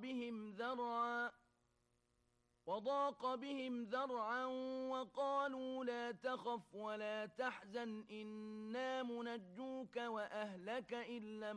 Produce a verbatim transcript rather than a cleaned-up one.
بهم ذرعا وضاق بهم ذرعا وقالوا لا تخف ولا تحزن إنا منجوك وأهلك إلا